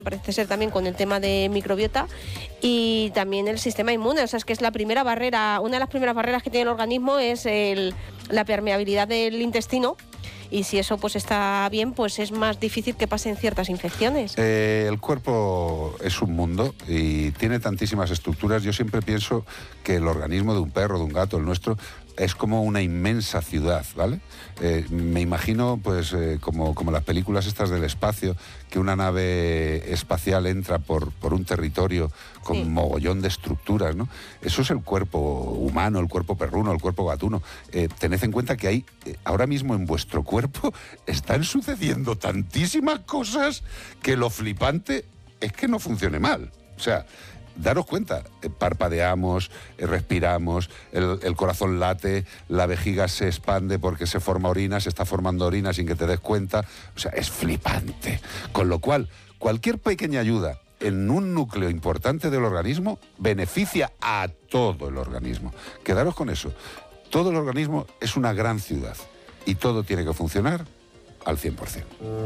parece ser también con el tema de microbiota y también el sistema inmune. O sea, es que es la primera barrera, una de las primeras barreras que tiene el organismo es la permeabilidad del intestino. Y si eso pues está bien, pues es más difícil que pasen ciertas infecciones. El cuerpo es un mundo y tiene tantísimas estructuras. Yo siempre pienso que el organismo de un perro, de un gato, el nuestro, es como una inmensa ciudad, ¿vale? Me imagino, pues, como las películas estas del espacio, que una nave espacial entra por un territorio con mogollón de estructuras, ¿no? Eso es el cuerpo humano, el cuerpo perruno, el cuerpo gatuno. Tened en cuenta que hay, ahora mismo en vuestro cuerpo, están sucediendo tantísimas cosas que lo flipante es que no funcione mal. O sea, daros cuenta, parpadeamos, respiramos, el corazón late, la vejiga se expande porque se forma orina, se está formando orina sin que te des cuenta. O sea, es flipante. Con lo cual, cualquier pequeña ayuda en un núcleo importante del organismo beneficia a todo el organismo. Quedaros con eso. Todo el organismo es una gran ciudad y todo tiene que funcionar al 100%.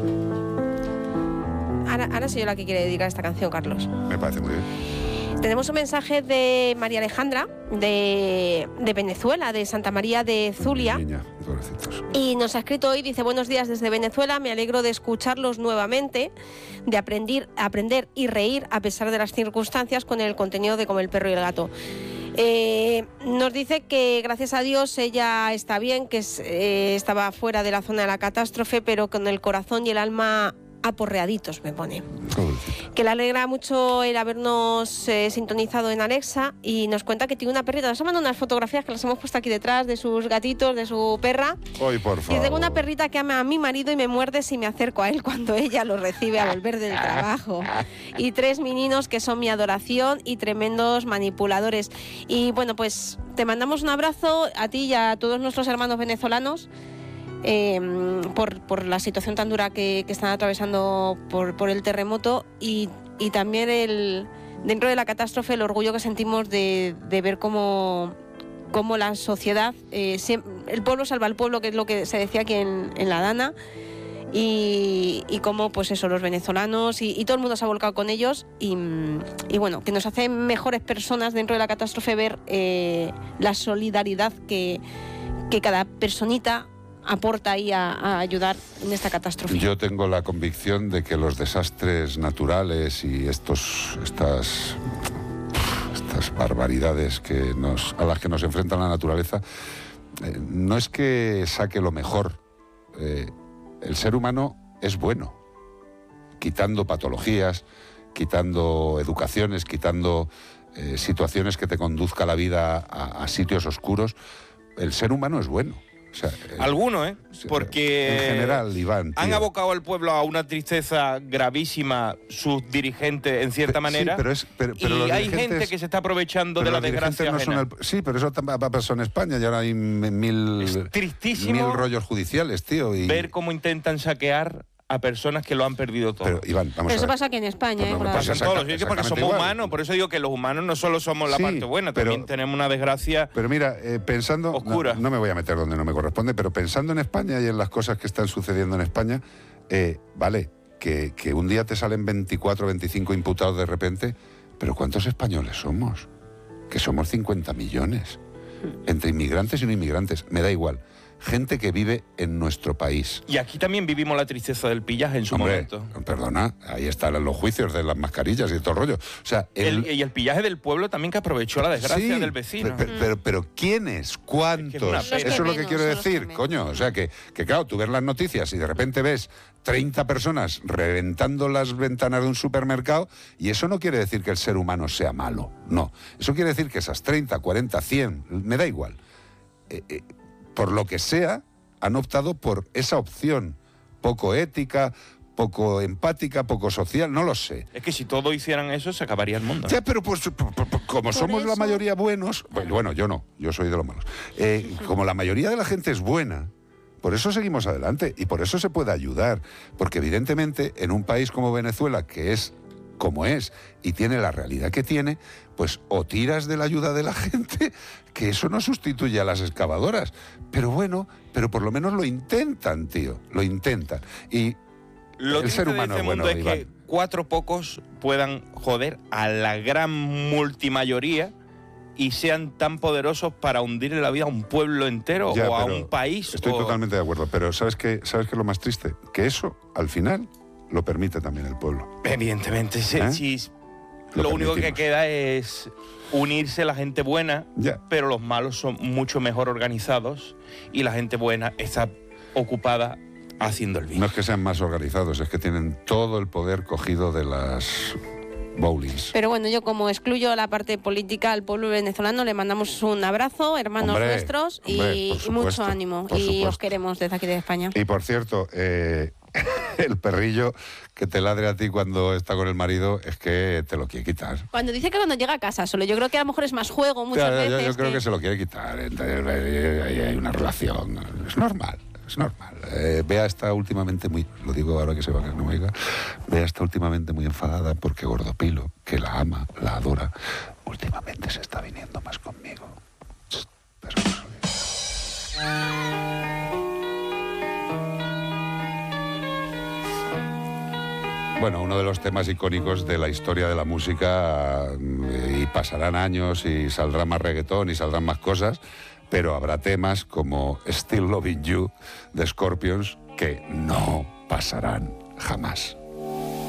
Ahora soy yo la que quiere dedicar esta canción, Carlos. Me parece muy bien. Tenemos un mensaje de María Alejandra, de Venezuela, de Santa María de Zulia. Niña, pobrecitos. Y nos ha escrito hoy, dice: buenos días desde Venezuela, me alegro de escucharlos nuevamente, de aprender y reír a pesar de las circunstancias con el contenido de Como el perro y el gato. Nos dice que gracias a Dios ella está bien, que estaba fuera de la zona de la catástrofe, pero con el corazón y el alma aporreaditos, me pone. Que le alegra mucho el habernos sintonizado en Alexa y nos cuenta que tiene una perrita. Nos ha mandado unas fotografías que las hemos puesto aquí detrás de sus gatitos, de su perra. Ay, por favor. Y tengo una perrita que ama a mi marido y me muerde si me acerco a él cuando ella lo recibe a volver del trabajo. Y 3 meninos que son mi adoración y tremendos manipuladores. Y bueno, pues te mandamos un abrazo a ti y a todos nuestros hermanos venezolanos. Por la situación tan dura que están atravesando por el terremoto y también dentro de la catástrofe el orgullo que sentimos de ver cómo la sociedad, el pueblo salva al pueblo, que es lo que se decía aquí en La Dana, y cómo pues eso, los venezolanos y todo el mundo se ha volcado con ellos y bueno, que nos hace mejores personas dentro de la catástrofe ver la solidaridad que cada personita aporta ahí a ayudar en esta catástrofe. Yo tengo la convicción de que los desastres naturales y estas barbaridades a las que nos enfrenta la naturaleza, no es que saque lo mejor. El ser humano es bueno, quitando patologías, quitando educaciones, quitando situaciones que te conduzca la vida a sitios oscuros. El ser humano es bueno. O sea, algunos, porque en general, Iván, han abocado al pueblo a una tristeza gravísima sus dirigentes, en cierta manera, pero y hay gente que se está aprovechando de la desgracia ajena. Sí, pero eso pasó en España y ahora hay mil rollos judiciales, tío. Y ver cómo intentan saquear a personas que lo han perdido todo. Pero, Iván, vamos eso a ver. pasa aquí en España. Pasa en todos, porque somos humanos, por eso digo que los humanos no solo somos la parte buena, también tenemos una desgracia. Pero mira, pensando, oscura. No me voy a meter donde no me corresponde, pero pensando en España y en las cosas que están sucediendo en España, vale, que un día te salen 24, 25 imputados de repente, pero ¿cuántos españoles somos? Que somos 50 millones, entre inmigrantes y no inmigrantes, me da igual. Gente que vive en nuestro país. Y aquí también vivimos la tristeza del pillaje en su momento. Perdona, ahí están los juicios de las mascarillas y todo el rollo. O sea, y el pillaje del pueblo también, que aprovechó la desgracia del vecino. Pero ¿quiénes? ¿Cuántos? Eso es lo que quiero decir, coño. O sea, que claro, tú ves las noticias y de repente ves 30 personas reventando las ventanas de un supermercado y eso no quiere decir que el ser humano sea malo. No. Eso quiere decir que esas 30, 40, 100, me da igual. Por lo que sea, han optado por esa opción poco ética, poco empática, poco social, no lo sé. Es que si todos hicieran eso, se acabaría el mundo. Ya, pero pues como somos la mayoría buenos, bueno, yo no, yo soy de los malos. Como la mayoría de la gente es buena, por eso seguimos adelante y por eso se puede ayudar. Porque evidentemente en un país como Venezuela, que es como es y tiene la realidad que tiene, pues o tiras de la ayuda de la gente, que eso no sustituye a las excavadoras, pero bueno, pero por lo menos lo intentan, tío, lo intentan. Y lo el ser humano es bueno, Iván. 4 pocos puedan joder a la gran multimayoría y sean tan poderosos para hundirle la vida a un pueblo entero o a un país. Estoy totalmente de acuerdo, pero ¿sabes qué es lo más triste? Que eso, al final, lo permite también el pueblo. Evidentemente, sí. Lo único que queda es unirse la gente buena, pero los malos son mucho mejor organizados y la gente buena está ocupada haciendo el bien. No es que sean más organizados, es que tienen todo el poder cogido de las bowlings. Pero bueno, yo como excluyo la parte política al pueblo venezolano, le mandamos un abrazo, hermanos nuestros, y mucho ánimo. Y os queremos desde aquí de España. Y por cierto, el perrillo que te ladre a ti cuando está con el marido es que te lo quiere quitar. Cuando dice que cuando llega a casa solo, yo creo que a lo mejor es más juego muchas veces. Yo creo que se lo quiere quitar. Hay una relación. Es normal. Es normal. Bea está últimamente muy... Lo digo ahora que se va, que no me diga. Bea está últimamente muy enfadada porque Gordopilo, que la ama, la adora, últimamente se está viniendo más conmigo. Pero bueno, uno de los temas icónicos de la historia de la música, y pasarán años y saldrá más reggaetón y saldrán más cosas, pero habrá temas como Still Loving You de Scorpions que no pasarán jamás.